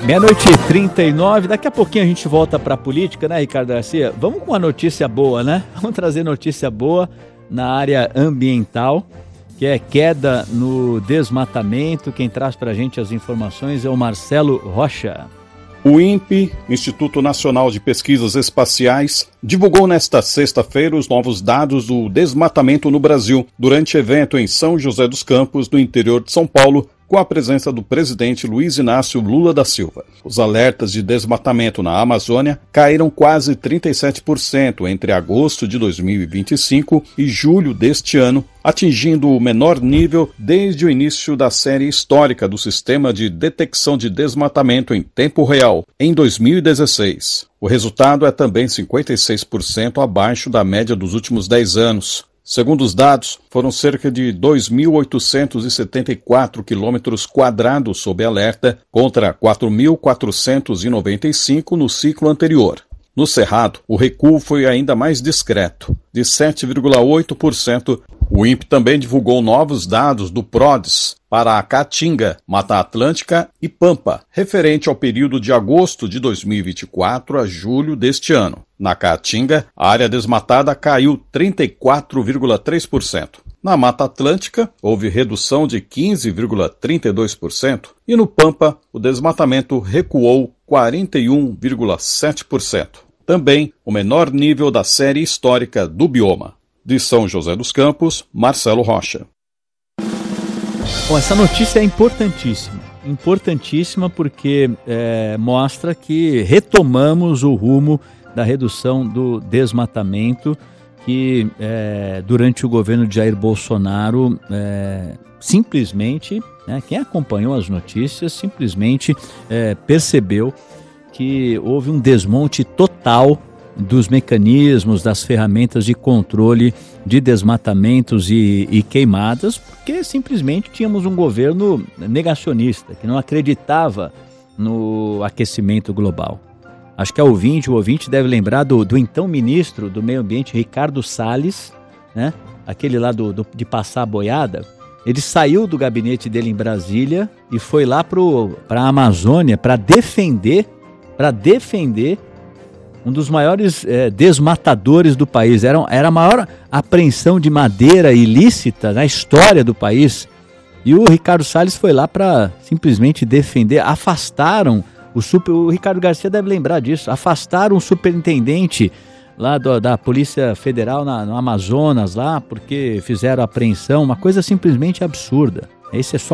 Meia-noite e 39, daqui a pouquinho a gente volta para a política, né, Ricardo Garcia? Vamos com uma notícia boa, né? Vamos trazer notícia boa na área ambiental, que é queda no desmatamento. Quem traz para a gente as informações é o Marcelo Rocha. O INPE, Instituto Nacional de Pesquisas Espaciais, divulgou nesta sexta-feira os novos dados do desmatamento no Brasil, durante evento em São José dos Campos, no interior de São Paulo, com a presença do presidente Luiz Inácio Lula da Silva. Os alertas de desmatamento na Amazônia caíram quase 37% entre agosto de 2025 e julho deste ano, atingindo o menor nível desde o início da série histórica do Sistema de Detecção de Desmatamento em Tempo Real, em 2016. O resultado é também 56% abaixo da média dos últimos 10 anos. Segundo os dados, foram cerca de 2.874 quilômetros quadrados sob alerta, contra 4.495 no ciclo anterior. No Cerrado, o recuo foi ainda mais discreto, de 7,8%. O INPE também divulgou novos dados do PRODES para a Caatinga, Mata Atlântica e Pampa, referente ao período de agosto de 2024 a julho deste ano. Na Caatinga, a área desmatada caiu 34,3%. Na Mata Atlântica, houve redução de 15,32% e no Pampa, o desmatamento recuou 41,7%. Também o menor nível da série histórica do bioma. De São José dos Campos, Marcelo Rocha. Bom, essa notícia é importantíssima porque mostra que retomamos o rumo da redução do desmatamento que durante o governo de Jair Bolsonaro simplesmente, quem acompanhou as notícias simplesmente percebeu que houve um desmonte total dos mecanismos, das ferramentas de controle de desmatamentos e queimadas, porque simplesmente tínhamos um governo negacionista, que não acreditava no aquecimento global. Acho que o ouvinte deve lembrar do então ministro do Meio Ambiente, Ricardo Salles, né? Aquele lá de passar a boiada. Ele saiu do gabinete dele em Brasília e foi lá para a Amazônia para defender um dos maiores desmatadores do país. Era a maior apreensão de madeira ilícita na história do país. E o Ricardo Salles foi lá para simplesmente defender. Afastaram o Ricardo Garcia deve lembrar disso. Afastaram o superintendente lá da Polícia Federal no Amazonas, lá, porque fizeram apreensão. Uma coisa simplesmente absurda. Esse é só